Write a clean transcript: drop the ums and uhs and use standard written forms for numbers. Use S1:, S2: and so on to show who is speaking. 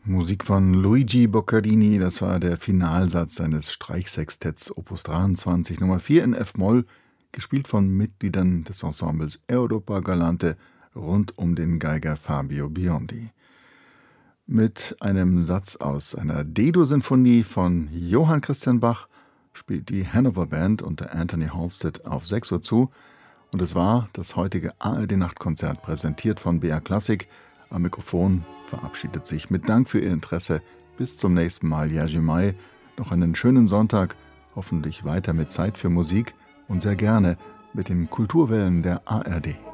S1: Musik von Luigi Boccherini, das war der Finalsatz seines Streichsextetts Opus 23 Nummer 4 in F-Moll, gespielt von Mitgliedern des Ensembles Europa Galante rund um den Geiger Fabio Biondi. Mit einem Satz aus einer D-Dur-Sinfonie von Johann Christian Bach spielt die Hanover Band unter Anthony Halstead auf 6 Uhr zu, und es war das heutige ARD-Nachtkonzert, präsentiert von BR Klassik. Am Mikrofon verabschiedet sich mit Dank für Ihr Interesse. Bis zum nächsten Mal, Jerzy Mai. Noch einen schönen Sonntag, hoffentlich weiter mit Zeit für Musik und sehr gerne mit den Kulturwellen der ARD.